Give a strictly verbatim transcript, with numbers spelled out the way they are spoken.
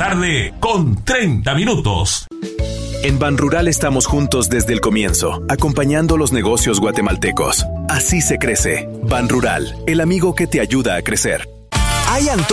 tarde con treinta minutos. En Banrural estamos juntos desde el comienzo, acompañando los negocios guatemaltecos. Así se crece. Banrural, el amigo que te ayuda a crecer. Hay